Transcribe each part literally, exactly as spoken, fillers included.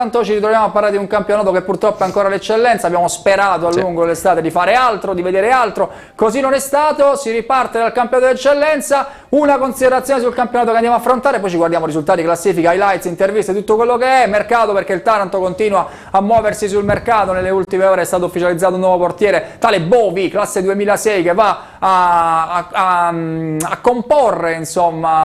Ci ritroviamo a parlare di un campionato che purtroppo è ancora l'eccellenza. Abbiamo sperato a lungo l'estate di fare altro, di vedere altro, così non è stato. Si riparte dal campionato d'eccellenza. Una considerazione sul campionato che andiamo a affrontare, poi ci guardiamo risultati, classifica, highlights, interviste, tutto quello che è. Mercato, perché il Taranto continua a muoversi sul mercato. Nelle ultime ore è stato ufficializzato un nuovo portiere, tale Bovi, classe duemilasei, che va a, a, a, a comporre, insomma,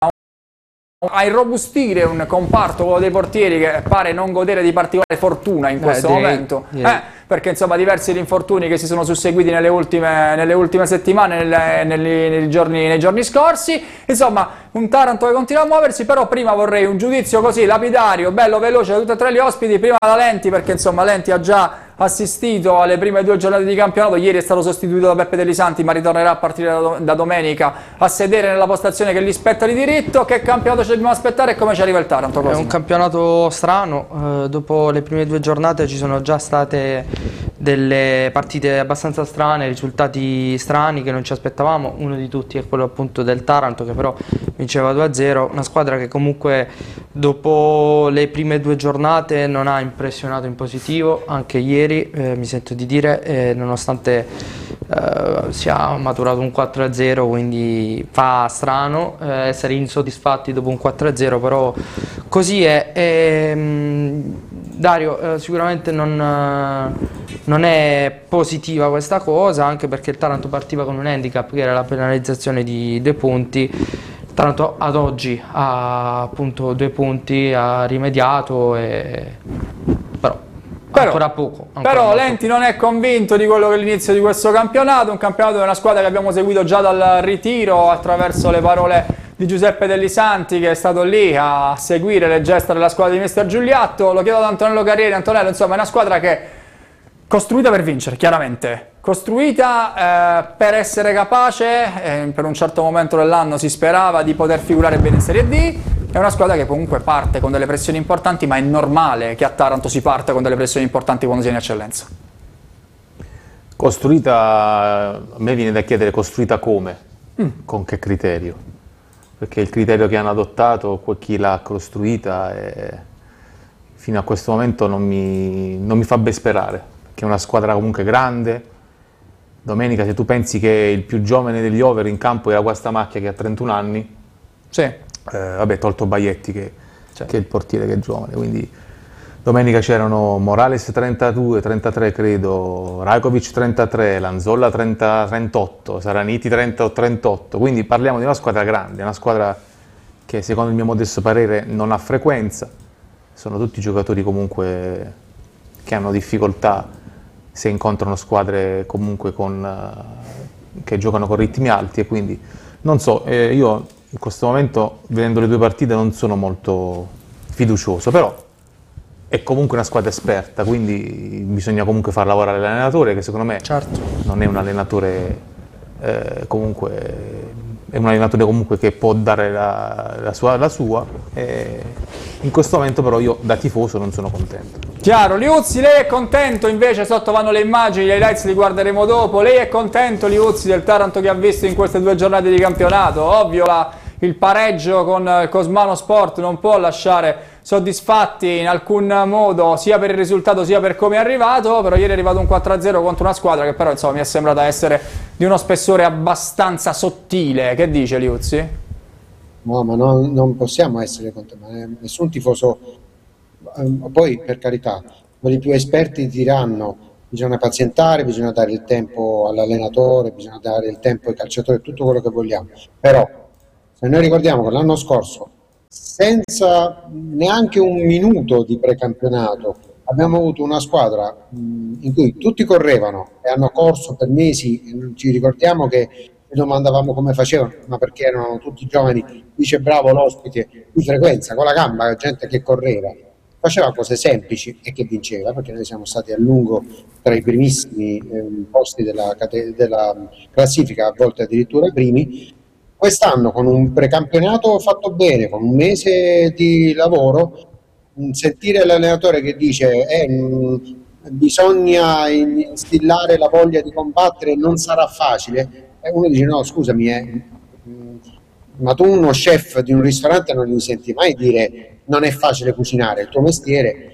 a irrobustire un comparto, quello dei portieri, che pare non godere di particolare fortuna in questo eh, momento, eh, perché insomma diversi gli infortuni che si sono susseguiti nelle ultime, nelle ultime settimane, nelle, nelle, nei, giorni, nei giorni scorsi. Insomma, un Taranto che continua a muoversi. Però prima vorrei un giudizio così lapidario, bello veloce da tutti e tre gli ospiti. Prima da Lenti, perché insomma Lenti ha già assistito alle prime due giornate di campionato. Ieri è stato sostituito da Peppe Degli Santi, ma ritornerà a partire da, da domenica a sedere nella postazione che gli spetta di diritto. Che campionato ci dobbiamo aspettare e come ci arriva il Taranto? Cosimo? È un campionato strano, eh, dopo le prime due giornate ci sono già state delle partite abbastanza strane, risultati strani che non ci aspettavamo. Uno di tutti è quello appunto del Taranto, che però vinceva due a zero, una squadra che comunque dopo le prime due giornate non ha impressionato in positivo. Anche ieri Eh, mi sento di dire, eh, nonostante eh, sia maturato un quattro a zero, quindi fa strano eh, essere insoddisfatti dopo un quattro a zero, però così è. E, mh, Dario, eh, sicuramente non, eh, non è positiva questa cosa, anche perché il Taranto partiva con un handicap che era la penalizzazione di due punti. Il Taranto ad oggi ha appunto due punti, ha rimediato, e però Però, ancora poco. Ancora però Lenti non è convinto di quello che è l'inizio di questo campionato, un campionato di una squadra che abbiamo seguito già dal ritiro, attraverso le parole di Giuseppe Degli Santi, che è stato lì a seguire le gesta della squadra di mister Giuliatto. Lo chiedo ad Antonello Carrieri. Antonello, insomma, è una squadra che è costruita per vincere, chiaramente, costruita eh, per essere capace, eh, per un certo momento dell'anno si sperava di poter figurare bene in Serie D. È una squadra che comunque parte con delle pressioni importanti, ma è normale che a Taranto si parte con delle pressioni importanti quando si è in eccellenza. Costruita, a me viene da chiedere costruita come? Mm. Con che criterio? Perché il criterio che hanno adottato chi l'ha costruita è, fino a questo momento non mi, non mi fa ben sperare, perché è una squadra comunque grande. Domenica, se tu pensi che il più giovane degli over in campo era Guastamacchia, che ha trentuno anni, sì. Eh, vabbè, tolto Baietti che, certo. che è il portiere, che è giovane, quindi domenica c'erano Morales trentadue, trentatré credo, Rajkovic trentatré, Lanzolla trenta, trentotto, Saraniti trenta o trentotto, quindi parliamo di una squadra grande, una squadra che secondo il mio modesto parere non ha frequenza. Sono tutti giocatori comunque che hanno difficoltà se incontrano squadre comunque con, uh, che giocano con ritmi alti, e quindi non so, eh, io in questo momento, vedendo le due partite, non sono molto fiducioso, però è comunque una squadra esperta, quindi bisogna comunque far lavorare l'allenatore, che secondo me certo. non è un allenatore eh, comunque è un allenatore comunque che può dare la, la sua, la sua e in questo momento però io da tifoso non sono contento. Chiaro. Liuzzi, lei è contento? Invece sotto vanno le immagini, gli highlights li guarderemo dopo. Lei è contento, Liuzzi, del Taranto che ha visto in queste due giornate di campionato? Ovvio, la, il pareggio con Cosmano Sport non può lasciare soddisfatti in alcun modo, sia per il risultato sia per come è arrivato, però ieri è arrivato un quattro a zero contro una squadra che però insomma mi è sembrata essere di uno spessore abbastanza sottile. Che dice Liuzzi? No, ma non, non possiamo essere contenti, nessun tifoso, poi per carità, quelli più esperti diranno bisogna pazientare, bisogna dare il tempo all'allenatore, bisogna dare il tempo ai calciatori, tutto quello che vogliamo, però se noi ricordiamo che l'anno scorso, senza neanche un minuto di precampionato, abbiamo avuto una squadra mh, in cui tutti correvano e hanno corso per mesi, e ci ricordiamo che domandavamo come facevano, ma perché erano tutti giovani, dice bravo l'ospite, di frequenza, con la gamba, gente che correva, faceva cose semplici e che vinceva, perché noi siamo stati a lungo tra i primissimi eh, posti della, della classifica, a volte addirittura i primi. Quest'anno con un precampionato fatto bene, con un mese di lavoro, sentire l'allenatore che dice eh, mh, bisogna instillare la voglia di combattere, non sarà facile, e uno dice no scusami, eh, mh, ma tu uno chef di un ristorante non gli senti mai dire non è facile cucinare, il tuo mestiere